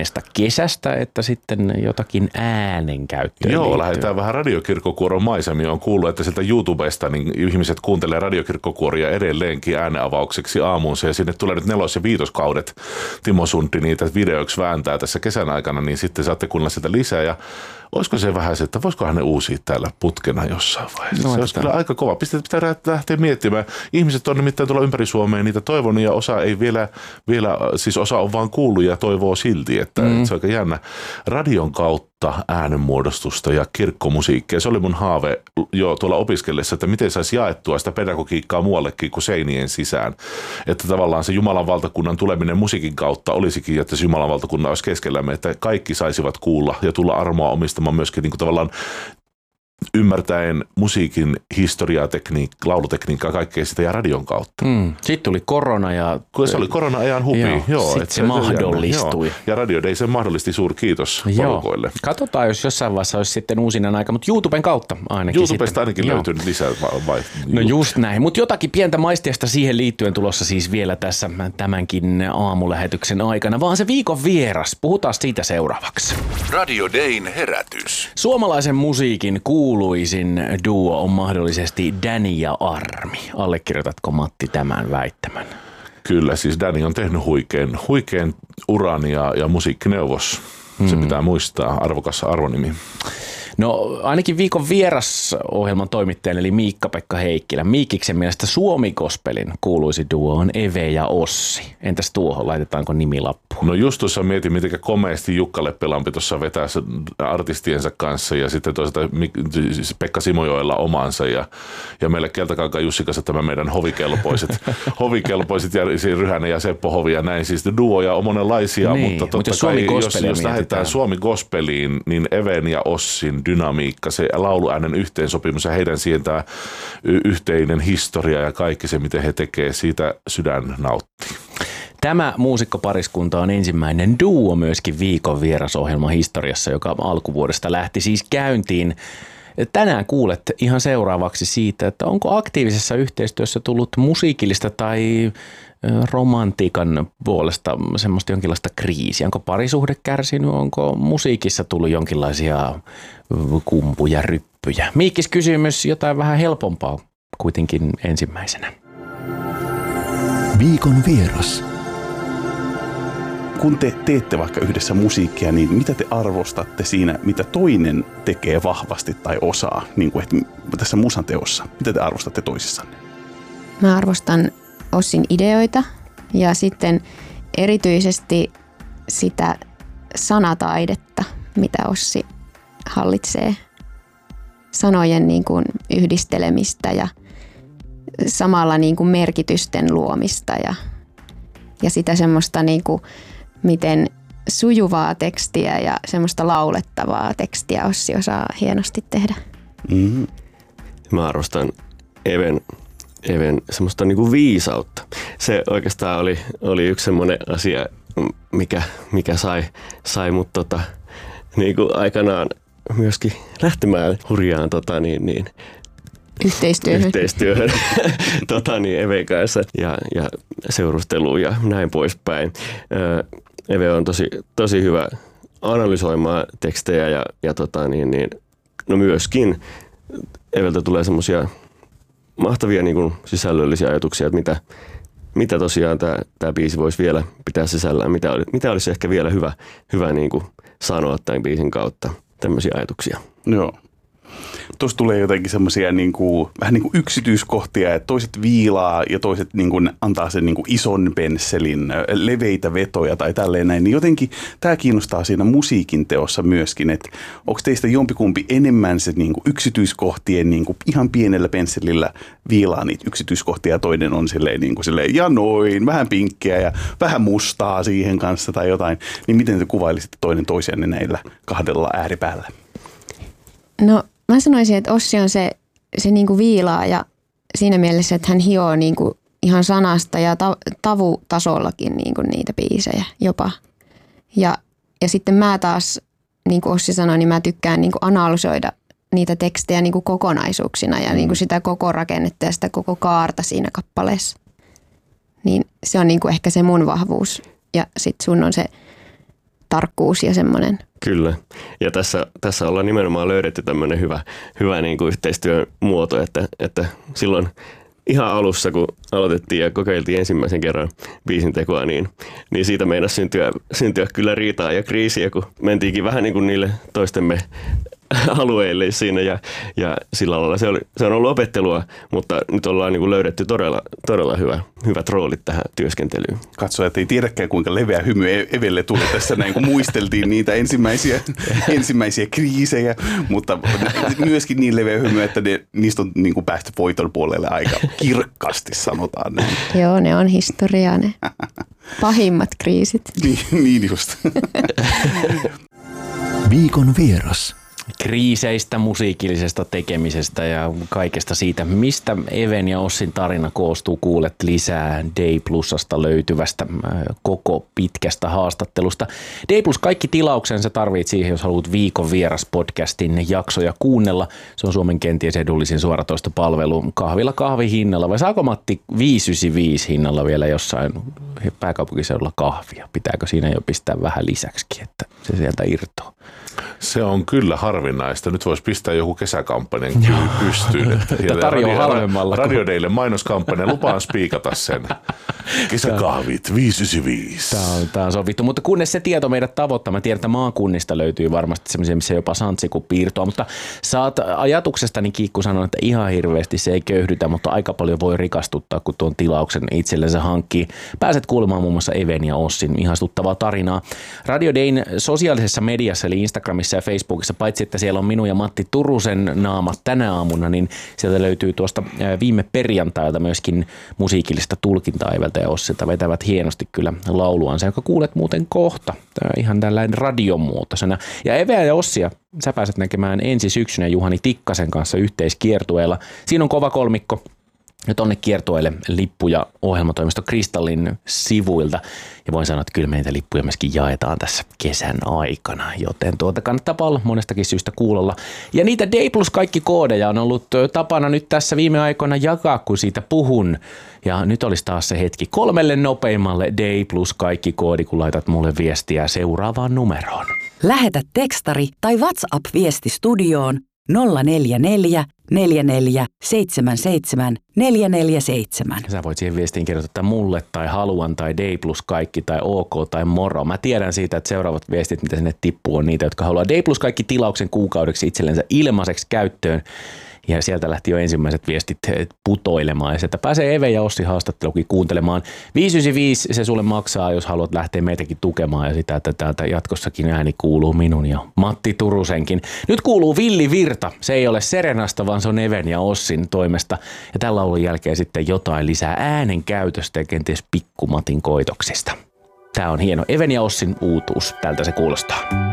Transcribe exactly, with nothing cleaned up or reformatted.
kuluneesta kesästä että sitten jotakin äänenkäyttöön Joo, liittyen. lähdetään vähän radiokirkkokuoron maisemia. On kuullut, että sieltä YouTubesta niin ihmiset kuuntelee radiokirkkokuoria edelleenkin ääneavaukseksi aamuunsa. Ja sinne tulee nyt nelos- ja viitoskaudet. Timo Sundin niitä videoiksi vääntää tässä kesän aikana, niin sitten saatte kuunnella sitä lisää. Ja olisiko se vähän se, että voisikohan ne uusia täällä putkena jossain vaiheessa? No, se olisi kyllä aika kova. Pitää, pitää lähteä miettimään. Ihmiset on nimittäin tuolla ympäri Suomea niitä toivonut ja osa ei vielä, vielä siis osa on vaan kuullut ja toivoo silti, että, mm. että se on aika jännä. Radion kautta äänenmuodostusta ja kirkkomusiikkia. Se oli mun haave jo tuolla opiskellessa, että miten saisi jaettua sitä pedagogiikkaa muuallekin kuin seinien sisään. Että tavallaan se Jumalan valtakunnan tuleminen musiikin kautta olisikin, että se Jumalan valtakunnan olisi keskellämme, että kaikki saisivat kuulla ja tulla armoa omistamaan myöskin niin kuin tavallaan ymmärtäen musiikin historiaa, tekniikkaa, laulutekniikkaa, kaikkea sitä ja radion kautta. Mm. Sitten tuli korona ja... Kun se oli korona-ajan hupi. Joo, joo, sitten se mahdollistui. Joo. Ja Radio Day sen mahdollisti, suuri kiitos porukoille. Katsotaan, jos jossain vaiheessa olisi sitten uusinen aika, mutta YouTuben kautta ainakin. YouTubesta sitten. ainakin Joo. löytyy lisää vai? No just näin, mutta jotakin pientä maistiasta siihen liittyen tulossa siis vielä tässä tämänkin aamulähetyksen aikana, vaan se viikon vieras. Puhutaan siitä seuraavaksi. Radio Dayn herätys. Suomalaisen musiikin kuuluisin duo on mahdollisesti Danny ja Armi. Allekirjoitatko Matti tämän väittämän? Kyllä, siis Danny on tehnyt huikean, huikean uran ja, ja musiikkineuvos. Se hmm. pitää muistaa, arvokas arvonimi. No ainakin viikon vieras-ohjelman toimittajan eli Miikka-Pekka Heikkilä. Miikiksen mielestä Suomi-gospelin kuuluisi duo on Eve ja Ossi. Entäs tuohon, laitetaanko nimilappu? No just tuossa mietin, miten komeasti Jukka Leppelampi tuossa vetää artistiensa kanssa ja sitten toisaalta Pekka Simojoella omansa ja, ja meille Keltakankaan Jussi kanssa tämä meidän hovikelpoiset, hovikelpoiset ja Ryhänen ja Seppo Hovi ja näin. Siis duoja on monenlaisia, niin, mutta totta mutta kai jos, jos lähdetään Suomi-gospeliin, niin Even ja Ossin dynamiikka, se lauluäänen yhteensopimus ja heidän siihen tämä yhteinen historia ja kaikki se, miten he tekee, siitä sydän nauttii. Tämä muusikkopariskunta on ensimmäinen duo myöskin viikon vierasohjelman historiassa, joka alkuvuodesta lähti siis käyntiin. Tänään kuulet ihan seuraavaksi siitä, että onko aktiivisessa yhteistyössä tullut musiikillista tai romantiikan puolesta semmoista jonkinlaista kriisiä. Onko parisuhde kärsinyt, onko musiikissa tullut jonkinlaisia kumpuja, ryppyjä? Miikkis kysymys, jotain vähän helpompaa kuitenkin ensimmäisenä. Viikon vieras. Kun te teette vaikka yhdessä musiikkia, niin mitä te arvostatte siinä, mitä toinen tekee vahvasti tai osaa, niin kuin tässä musan teossa? Mitä te arvostatte toisissanne? Mä arvostan Ossin ideoita ja sitten erityisesti sitä sanataidetta, mitä Ossi hallitsee. Sanojen niin kuin yhdistelemistä ja samalla niin kuin merkitysten luomista ja, ja sitä semmoista niin kuin, miten sujuvaa tekstiä ja semmoista laulettavaa tekstiä Ossi osaa hienosti tehdä. Mm-hmm. Mä arvostan Even, Even semmoista niinku viisautta. Se oikeastaan oli, oli yksi semmoinen asia, mikä, mikä sai, sai mut tota, niinku aikanaan myöskin lähtemään hurjaan tota, niin, niin, yhteistyöhön, yhteistyöhön tota, niin, Even kanssa ja, ja seurusteluun ja näin poispäin. Eve on tosi, tosi hyvä analysoimaan tekstejä ja, ja tota, niin, niin, no myöskin Eveltä tulee semmoisia mahtavia niin kuin sisällöllisiä ajatuksia, että mitä, mitä tosiaan tämä, tämä biisi voisi vielä pitää sisällään, mitä, oli, mitä olisi ehkä vielä hyvä, hyvä niin kuin sanoa tämän biisin kautta, tämmöisiä ajatuksia. Joo. Tuossa tulee jotenkin semmoisia niin kuin, vähän niin kuin yksityiskohtia, että toiset viilaa ja toiset niin kuin antaa sen niin kuin ison pensselin, leveitä vetoja tai tälleen näin. Niin jotenkin tämä kiinnostaa siinä musiikin teossa myöskin, että onko teistä jompikumpi enemmän se niin kuin yksityiskohtien niin kuin ihan pienellä pensselillä viilaa niitä yksityiskohtia ja toinen on silleen, niin kuin silleen ja noin, vähän pinkkiä ja vähän mustaa siihen kanssa tai jotain. Niin miten te kuvailisitte toinen toisianne näillä kahdella ääripäällä? No mä sanoisin, että Ossi on se, se niinku viilaa ja siinä mielessä, että hän hioo niinku ihan sanasta ja ta- tavutasollakin niinku niitä biisejä jopa. Ja, ja sitten mä taas, niin kuin Ossi sanoi, niin mä tykkään niinku analysoida niitä tekstejä niinku kokonaisuuksina ja niinku sitä koko rakennetta ja sitä koko kaarta siinä kappaleessa. Niin se on niinku ehkä se mun vahvuus ja sit sun on se tarkkuus ja semmoinen. Kyllä. Ja tässä, tässä ollaan nimenomaan löydetty tämmöinen hyvä, hyvä niin kuin yhteistyön muoto, että, että silloin ihan alussa, kun aloitettiin ja kokeiltiin ensimmäisen kerran biisin tekoa, niin, niin siitä meinasi syntyä, syntyä kyllä riitaa ja kriisiä, kun mentiinkin vähän niin kuin niille toistemme alueille siinä ja, ja sillä lailla se, oli, se on ollut opettelua, mutta nyt ollaan niin kuin löydetty todella, todella hyvä, hyvät roolit tähän työskentelyyn. Katsojat ei tiedäkään, kuinka leveä hymy Evelle tuli tässä näin, kun muisteltiin niitä ensimmäisiä, ensimmäisiä kriisejä, mutta myöskin niin leveä hymy, että ne, niistä on niin kuin päästy voiton puolelle aika kirkkaasti, sanotaan näin. Joo, ne on historiaa, ne pahimmat kriisit. Niin, niin just. Viikon vieras. Kriiseistä, musiikillisesta tekemisestä ja kaikesta siitä, mistä Even ja Ossin tarina koostuu, kuulet lisää Day Plusasta löytyvästä koko pitkästä haastattelusta. Day Plus kaikki tilauksensa tarvitset siihen, jos haluat Viikon vieras podcastin jaksoja kuunnella. Se on Suomen kenties edullisin suoratoistopalvelu kahvilla kahvihinnalla. Vai saako Matti viisisataayhdeksänkymmentäviisi hinnalla vielä jossain pääkaupunkiseudulla kahvia? Pitääkö siinä jo pistää vähän lisäksikin, että se sieltä irtoaa? Se on kyllä harvinaista. Nyt voisi pistää joku kesäkampanjan pystyyn. Että tarjoaa halvemmalla. Radio Daylle mainoskampanja. Lupaan spiikata sen. Kesäkahvit viisisataayhdeksänkymmentäviisi. Tämä on, tämä on sovittu, mutta kunnes se tieto meidät tavoittaa. Mä tiedän, että maakunnista löytyy varmasti semmoisia, missä jopa santsikun piirtoa, mutta saat ajatuksestani Kiikku sanoa, että ihan hirveästi se ei köyhdytä, mutta aika paljon voi rikastuttaa, kun tuon tilauksen itsellensä hankkii. Pääset kuulemaan muun muassa Even ja Ossin ihastuttavaa tarinaa. Radio Dayn sosiaalisessa mediassa, eli Instagramissa ja Facebookissa, paitsi että siellä on minun ja Matti Turusen naamat tänä aamuna, niin sieltä löytyy tuosta viime perjantailta myöskin musiikillista tulkintaa Eveltä ja Ossilta. Vetävät hienosti kyllä lauluansa, joka kuulet muuten kohta. Tämä ihan tällainen radiomuotoisena. Ja Eveä ja Ossia sä pääset näkemään ensi syksynä Juhani Tikkasen kanssa yhteiskiertueella. Siinä on kova kolmikko. Ja tonne kiertueelle lippuja ohjelmatoimisto Kristallin sivuilta. Ja voin sanoa, että kyllä meitä lippuja myöskin jaetaan tässä kesän aikana, joten tuota kannattaa olla monestakin syystä kuulolla. Ja niitä Day Plus kaikki koodeja on ollut tapana nyt tässä viime aikoina jakaa, kun siitä puhun. Ja nyt olisi taas se hetki kolmelle nopeimmalle Day Plus kaikki koodi, kun laitat mulle viestiä seuraavaan numeroon. Lähetä tekstari tai WhatsApp-viesti studioon nolla neljä neljä neljä neljä seitsemän seitsemän neljä neljä seitsemän. Sä voit siihen viestiin kirjoittaa mulle tai haluan tai Day Plus kaikki tai OK tai moro. Mä tiedän siitä, että seuraavat viestit, mitä sinne tippuu, on niitä, jotka haluaa Day Plus kaikki tilauksen kuukaudeksi itsellensä ilmaiseksi käyttöön. Ja sieltä lähti jo ensimmäiset viestit putoilemaan. Ja sieltä pääsee Eve ja Ossi haastattelukin kuuntelemaan. viisi yhdeksänkymmentäviisi se sulle maksaa, jos haluat lähteä meitäkin tukemaan. Ja sitä, että täältä jatkossakin ääni kuuluu minun ja Matti Turusenkin. Nyt kuuluu Villi Virta. Se ei ole Serenasta, vaan se on Even ja Ossin toimesta. Ja tällä laulun jälkeen sitten jotain lisää äänen käytöstä ja kenties pikkumatin koitoksista. Tää on hieno Even ja Ossin uutuus. Tältä se kuulostaa.